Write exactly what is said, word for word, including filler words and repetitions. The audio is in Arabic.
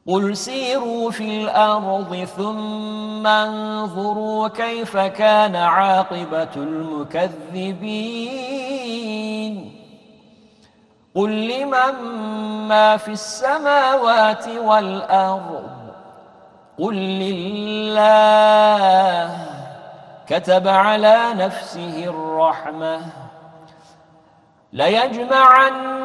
قل سيروا في الأرض ثم انظروا كيف كان عاقبة المكذبين قل لمن ما في السماوات والأرض قل لله كتب على نفسه الرحمة ليجمعن